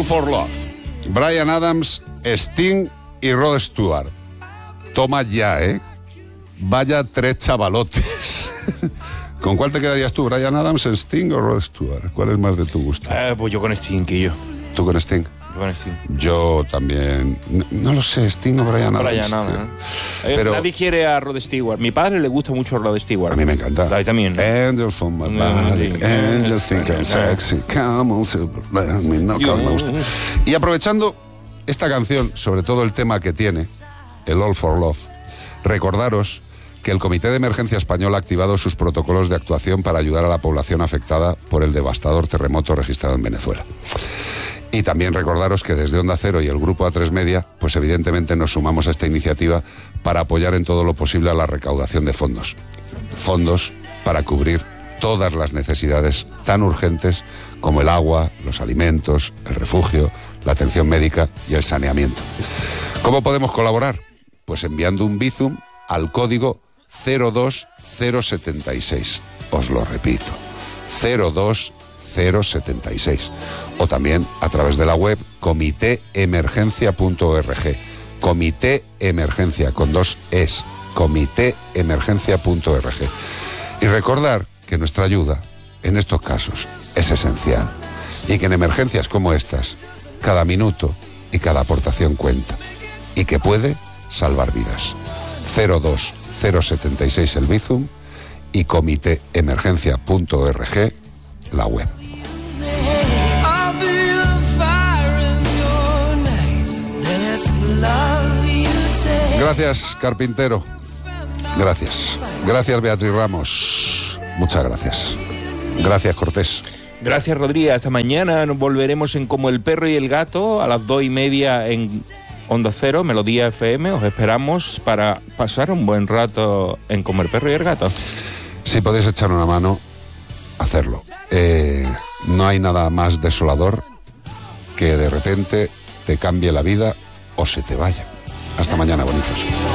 for Love. Bryan Adams, Sting y Rod Stewart. Toma ya, ¿eh? Vaya 3 chavalotes. ¿Con cuál te quedarías tú, Bryan Adams, Sting o Rod Stewart? ¿Cuál es más de tu gusto? Pues yo con Sting, que yo. ¿Tú con Sting? Yo con Sting. Yo también. No lo sé, Sting o Bryan Adams. Bryan Adams. Pero nadie quiere a Rod Stewart. Mi padre le gusta mucho a Rod Stewart. a mí me encanta. A mí también, ¿no? Angel from my body, angel think I'm sexy, come on, Superman, me me gusta. Y aprovechando esta canción, sobre todo el tema que tiene, el All for Love, recordaros que el Comité de Emergencia Español ha activado sus protocolos de actuación para ayudar a la población afectada por el devastador terremoto registrado en Venezuela. Y también recordaros que desde Onda Cero y el Grupo A3 Media, pues evidentemente nos sumamos a esta iniciativa para apoyar en todo lo posible a la recaudación de fondos. Fondos para cubrir todas las necesidades tan urgentes como el agua, los alimentos, el refugio, la atención médica y el saneamiento. ¿Cómo podemos colaborar? Pues enviando un Bizum al código 02076. Os lo repito, 02076. O también a través de la web comitéemergencia.org. Comité Emergencia, con 2 es, comitéemergencia.org. Y recordar que nuestra ayuda en estos casos es esencial y que en emergencias como estas, cada minuto y cada aportación cuenta y que puede salvar vidas. 02076 el Bizum y comitéemergencia.org la web. Gracias, Carpintero. Gracias. Gracias, Beatriz Ramos. Muchas gracias. Gracias, Cortés. Gracias, Rodríguez. Hasta mañana. Nos volveremos en Como el Perro y el Gato a las 2:30 en Onda Cero, Melodía FM. Os esperamos para pasar un buen rato en Como el Perro y el Gato. Si podéis echar una mano, hacerlo. No hay nada más desolador que de repente te cambie la vida o se te vaya. Hasta mañana, bonitos.